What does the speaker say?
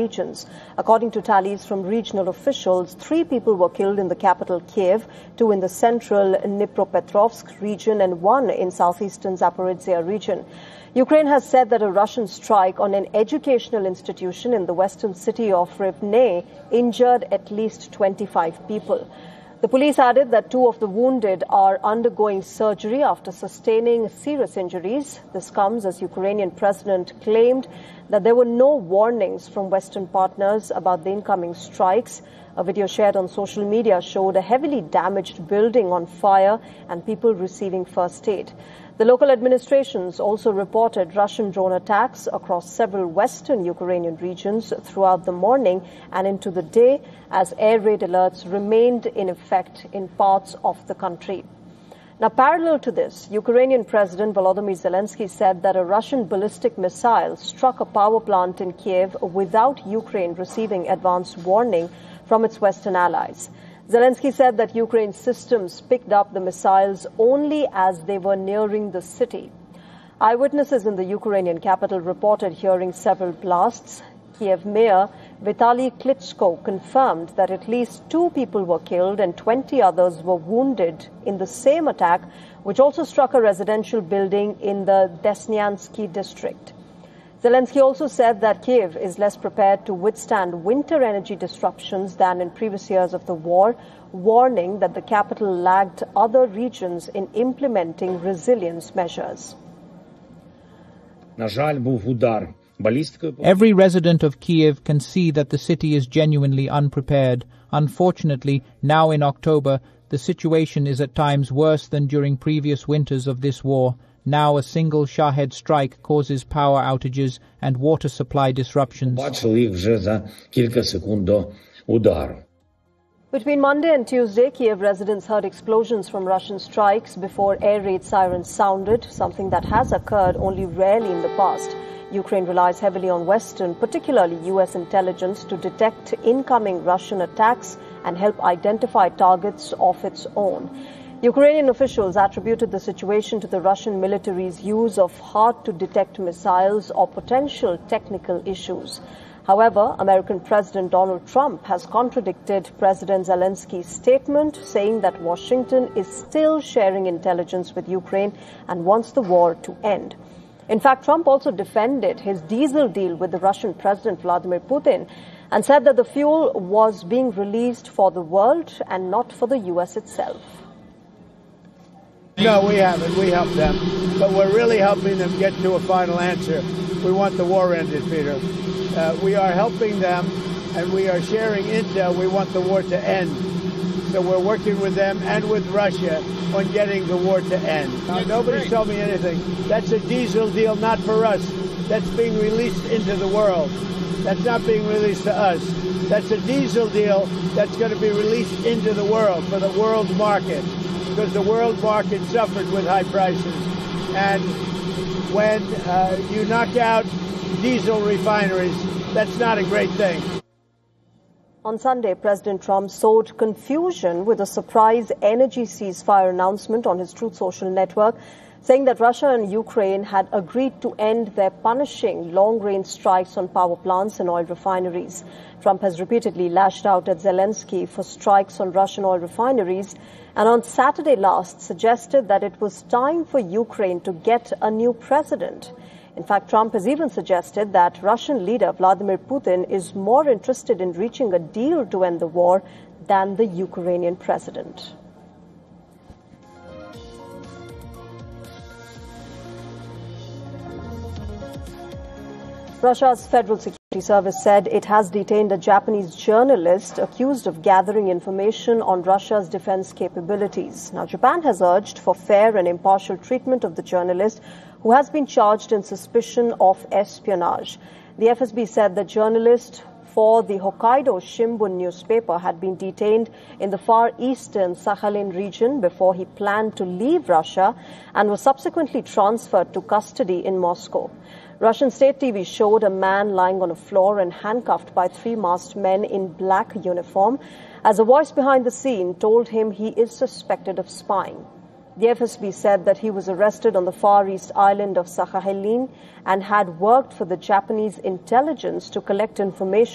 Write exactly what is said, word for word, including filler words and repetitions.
regions. According to tallies from regional officials, three people were killed in the capital Kiev, two in the central Dnipropetrovsk region and one in southeastern Zaporizhzhia region. Ukraine has said that a Russian strike on an educational institution in the western city of Rivne injured at least twenty-five people. The police added that two of the wounded are undergoing surgery after sustaining serious injuries. This comes as Ukrainian president claimed that there were no warnings from Western partners about the incoming strikes. A video shared on social media showed a heavily damaged building on fire and people receiving first aid. The local administrations also reported Russian drone attacks across several western Ukrainian regions throughout the morning and into the day as air raid alerts remained in effect in parts of the country. Now, parallel to this, Ukrainian President Volodymyr Zelensky said that a Russian ballistic missile struck a power plant in Kiev without Ukraine receiving advance warning from its Western allies. Zelensky said that Ukraine's systems picked up the missiles only as they were nearing the city. Eyewitnesses in the Ukrainian capital reported hearing several blasts. Kiev Mayor Vitaly Klitschko confirmed that at least two people were killed and twenty others were wounded in the same attack, which also struck a residential building in the Desnyansky district. Zelensky also said that Kiev is less prepared to withstand winter energy disruptions than in previous years of the war, warning that the capital lagged other regions in implementing resilience measures. Every resident of Kiev can see that the city is genuinely unprepared. Unfortunately, now in October, the situation is at times worse than during previous winters of this war. Now a single Shahed strike causes power outages and water supply disruptions. Between Monday and Tuesday, Kiev residents heard explosions from Russian strikes before air raid sirens sounded, something that has occurred only rarely in the past. Ukraine relies heavily on Western, particularly U S intelligence, to detect incoming Russian attacks and help identify targets of its own. Ukrainian officials attributed the situation to the Russian military's use of hard-to-detect missiles or potential technical issues. However, American President Donald Trump has contradicted President Zelensky's statement, saying that Washington is still sharing intelligence with Ukraine and wants the war to end. In fact, Trump also defended his diesel deal with the Russian President Vladimir Putin and said that the fuel was being released for the world and not for the U S itself. No, we haven't. We helped them. But we're really helping them get to a final answer. We want the war ended, Peter. Uh, we are helping them, and we are sharing intel. We want the war to end. So we're working with them and with Russia on getting the war to end. Now, nobody's told me anything. That's a diesel deal, not for us. That's being released into the world. That's not being released to us. That's a diesel deal that's going to be released into the world for the world market, because the world market suffered with high prices. And when uh, you knock out diesel refineries, that's not a great thing. On Sunday, President Trump sowed confusion with a surprise energy ceasefire announcement on his Truth Social network, saying that Russia and Ukraine had agreed to end their punishing long-range strikes on power plants and oil refineries. Trump has repeatedly lashed out at Zelensky for strikes on Russian oil refineries, and on Saturday last suggested that it was time for Ukraine to get a new president. In fact, Trump has even suggested that Russian leader Vladimir Putin is more interested in reaching a deal to end the war than the Ukrainian president. Russia's Federal Security Service said it has detained a Japanese journalist accused of gathering information on Russia's defense capabilities. Now, Japan has urged for fair and impartial treatment of the journalist, who has been charged in suspicion of espionage. The F S B said the journalist for the Hokkaido Shimbun newspaper had been detained in the far eastern Sakhalin region before he planned to leave Russia and was subsequently transferred to custody in Moscow. Russian state T V showed a man lying on a floor and handcuffed by three masked men in black uniform as a voice behind the scene told him he is suspected of spying. The F S B said that he was arrested on the far east island of Sakhalin and had worked for the Japanese intelligence to collect information